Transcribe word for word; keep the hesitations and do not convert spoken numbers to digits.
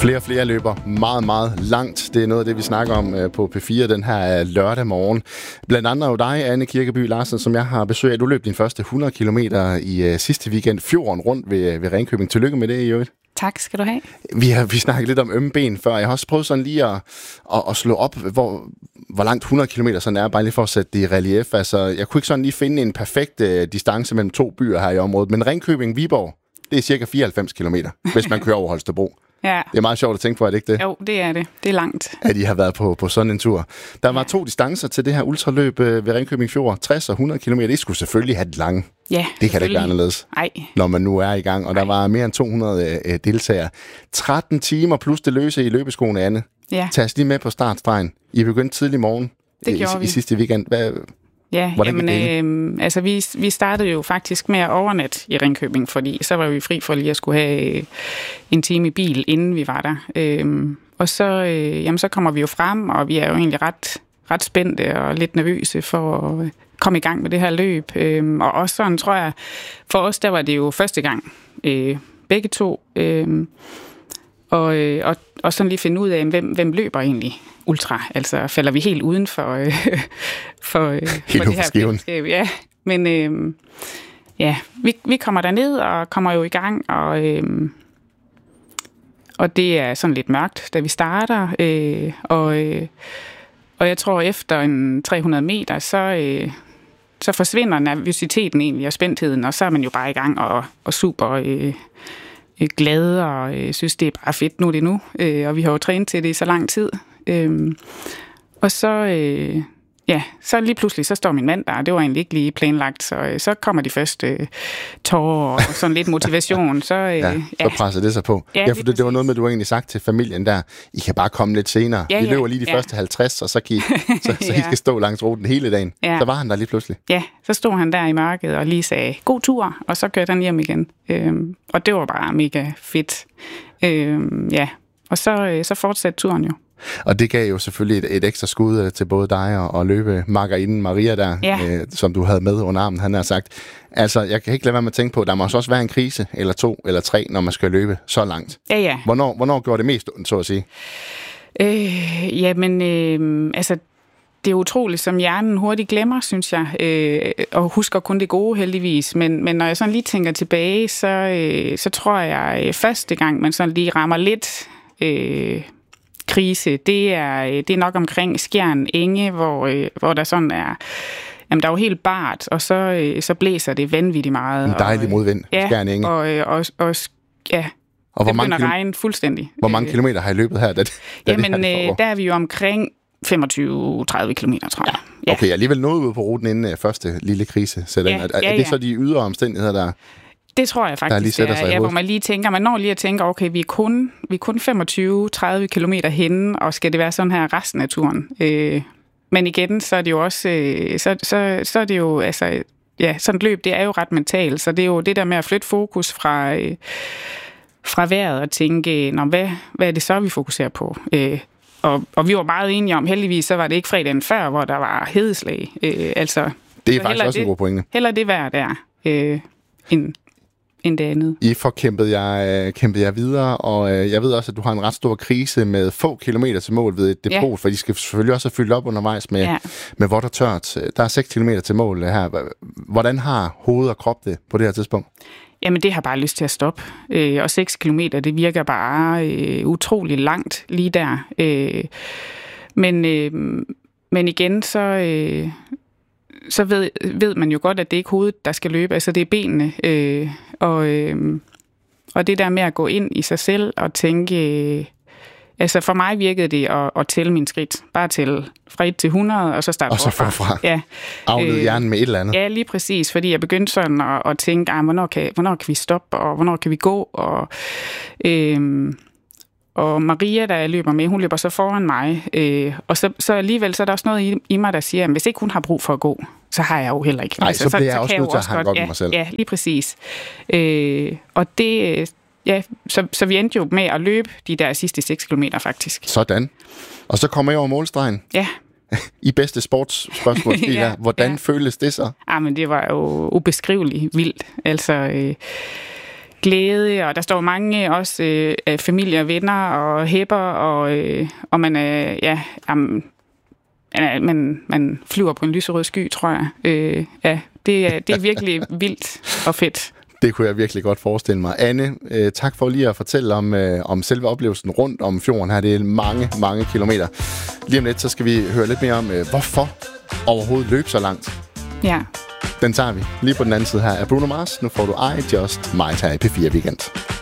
Flere og flere løber meget, meget langt. Det er noget af det, vi snakker om på P fire den her lørdag morgen. Blandt andet jo dig, Anne Kirkeby Larsen, som jeg har besøg af. Du løb din første hundrede kilometer i uh, sidste weekend, fjorden rundt ved, ved Ringkøbing. Tillykke med det, i øvrigt. Tak skal du have. Vi har vi snakket lidt om ømme ben før. Jeg har også prøvet sådan lige at, at, at slå op, hvor, hvor langt hundrede kilometer sådan er, bare lige for at sætte det i relief. Altså, jeg kunne ikke sådan lige finde en perfekt uh, distance mellem to byer her i området, men Ringkøbing-Viborg, det er cirka fireoghalvfems kilometer, hvis man kører over Holstebro. Ja. Det er meget sjovt at tænke på, er det ikke det? Jo, det er det. Det er langt. At I har været på, på sådan en tur. Der var ja. to distancer til det her ultraløb ved Ringkøbing Fjord. tres og hundrede kilometer. Det skulle selvfølgelig have det lange. Ja, det kan det ikke være anderledes, Ej. når man nu er i gang. Og der Ej. var mere end to hundrede øh, deltagere. tretten timer plus det løse i løbeskoene, Anne. Ja. Tag os lige med på startstregen. I begyndte tidlig morgen det i, i, i sidste weekend. Hvad, Ja, jamen, øh, altså vi, vi startede jo faktisk med at overnatte i Ringkøbing, fordi så var vi fri for lige at skulle have en time i bil, inden vi var der. Øh, og så, øh, jamen, så kommer vi jo frem, og vi er jo egentlig ret, ret spændte og lidt nervøse for at komme i gang med det her løb. Øh, og også sådan, tror jeg, for os, der var det jo første gang, øh, begge to. Øh, og, og, og sådan lige finde ud af, hvem, hvem løber egentlig ultra. Altså falder vi helt uden for, øh, for, øh, for det her fællesskab. Ja, men øh, ja, vi, vi kommer derned og kommer jo i gang, og, øh, og det er sådan lidt mørkt, da vi starter. Øh, og, øh, og jeg tror, efter en tre hundrede meter, så, øh, så forsvinder nervøsiteten egentlig og spændtheden, og så er man jo bare i gang og, og super øh, glad, og øh, synes, det er bare fedt, nu er det nu. Øh, og vi har jo trænet til det i så lang tid. Øhm, og så, øh, ja, så lige pludselig, så står min mand der, og det var egentlig ikke lige planlagt, så, øh, så kommer de første øh, tårer og sådan lidt motivation. Så, øh, ja, så presser det sig på. Ja, ja for det, det var noget med, du har egentlig sagt til familien der, I kan bare komme lidt senere. Ja, vi løber lige de ja. første halvtreds, og så, kan I, så, så ja. I skal stå langs ruten hele dagen. Ja. Så var han der lige pludselig. Ja, så stod han der i mørket og lige sagde, god tur, og så kørte han hjem igen. Øhm, og det var bare mega fedt. Øhm, ja, og så, øh, så fortsatte turen jo. Og det gav jo selvfølgelig et, et ekstra skud til både dig og, og løbemarkerinden Maria der, ja. øh, som du havde med under armen, han har sagt. Altså, jeg kan ikke lade være med at tænke på, der må også være en krise, eller to, eller tre, når man skal løbe så langt. Ja, ja. Hvornår, hvornår gjorde det mest ondt, så at sige? Øh, jamen, øh, altså, det er utroligt, som hjernen hurtigt glemmer, synes jeg, øh, og husker kun det gode heldigvis. Men, men når jeg sådan lige tænker tilbage, så, øh, så tror jeg, øh, første gang man sådan lige rammer lidt øh, krise, det er, det er nok omkring Skjern Enge, hvor, øh, hvor der sådan er, jamen der er jo helt bart, og så, øh, så blæser det vanvittigt meget. En dejlig modvind, ja, Skjern Enge. Og, og, og, og ja, og det begynder at regne fuldstændig. Hvor mange kilometer har I løbet her? Da, da jamen, det øh, der er vi jo omkring femogtyve til tredive kilometer, tror jeg. Ja. Okay, alligevel noget ude på ruten inden uh, første lille krise sætter ja, ind. Er, ja, er det så de ydre omstændigheder, der... Det tror jeg faktisk, det er, ja, hvor man lige tænker, man når lige at tænke, okay, vi er kun, vi er kun femogtyve til tredive kilometer henne, og skal det være sådan her resten af turen? Øh, men igen, så er det jo også, øh, så, så, så er det jo, altså, ja, sådan et løb, det er jo ret mentalt, så det er jo det der med at flytte fokus fra, øh, fra vejret og tænke, nå, hvad, hvad er det så, vi fokuserer på? Øh, og, og vi var meget enige om, heldigvis, så var det ikke fredagen før, hvor der var hedeslag. Øh, altså, det er faktisk også det, en god pointe. Heller det vejr der, øh, end end det andet. I får kæmpet jer, kæmpet jer videre, og øh, jeg ved også, at du har en ret stor krise med få kilometer til mål ved et depot, ja. For de skal selvfølgelig også have fyldt op undervejs med, ja. med vådt og tørt. Der er seks kilometer til mål her. Hvordan har hoved og krop det på det her tidspunkt? Jamen, det har bare lyst til at stoppe. Øh, og seks kilometer, det virker bare øh, utrolig langt lige der. Øh, men, øh, men igen, så... Øh, så ved, ved man jo godt, at det ikke er hovedet, der skal løbe. Altså, det er benene. Øh, og, øh, og det der med at gå ind i sig selv og tænke... Øh, altså, for mig virkede det at, at tælle mine skridt. Bare tælle fra et til hundrede, og så starte Og så forfra. Ja. Aflede øh, hjernen med et eller andet. Ja, lige præcis. Fordi jeg begyndte sådan at, at tænke, ah, hvornår, kan, hvornår kan vi stoppe, og hvornår kan vi gå? Og... Øh, Og Maria, der jeg løber med, hun løber så foran mig. Øh, og så, så alligevel så er der også noget i, i mig, der siger, at hvis ikke hun har brug for at gå, så har jeg jo heller ikke. Nej, så, så bliver jeg så også nødt til at hanke op med mig selv. Ja, lige præcis. Øh, og det, ja, så, så vi endte jo med at løbe de der sidste seks kilometer faktisk. Sådan. Og så kommer jeg over målstregen. Ja. I bedste sportsspørgsmål, ja, hvordan ja. føles det så? Ah, men det var jo ubeskriveligt vildt. Altså... Øh, glæde, og der står mange også øh, familie og venner og hæpper, og, øh, og man er, øh, ja, um, man, man flyver på en lyserød sky, tror jeg. Øh, ja, det er, det er virkelig vildt og fedt. Det kunne jeg virkelig godt forestille mig. Anne, øh, tak for lige at fortælle om, øh, om selve oplevelsen rundt om fjorden her. Det er mange, mange kilometer. Lige om lidt, så skal vi høre lidt mere om, øh, hvorfor overhovedet løbe så langt. Ja. Den tager vi lige på den anden side her af Bruno Mars. Nu får du I Just Might her i P fire Weekend.